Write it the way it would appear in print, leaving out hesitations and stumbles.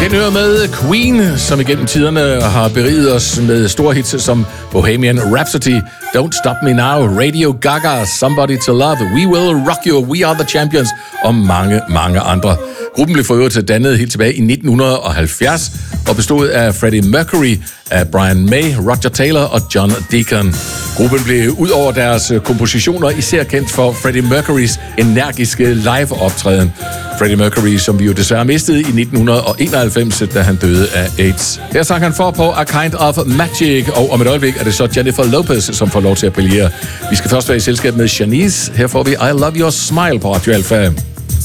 Den hører med Queen, som igennem tiderne har beriget os med store hits som Bohemian Rhapsody, Don't Stop Me Now, Radio Gaga, Somebody to Love, We Will Rock You, We Are the Champions og mange, mange andre. Gruppen blev for øvrigt dannet helt tilbage i 1970 og bestod af Freddie Mercury, af Brian May, Roger Taylor og John Deacon. Gruppen blev ud over deres kompositioner især kendt for Freddie Mercurys energiske live-optræden. Freddie Mercury, som vi jo desværre mistede i 1991, da han døde af AIDS. Her sang han for på A Kind of Magic, og om et øjeblik er det så Jennifer Lopez, som får lov til at brillere. Vi skal først være i selskab med Shanice. Her får vi I Love Your Smile på Radio Alpha.